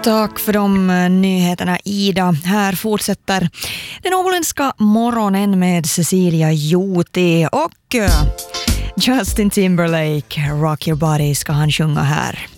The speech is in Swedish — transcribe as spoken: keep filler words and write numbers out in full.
Tack för de nyheterna, Ida. Här fortsätter den åländska morgonen med Cecilia Joti och Justin Timberlake, Rock Your Body ska han sjunga här.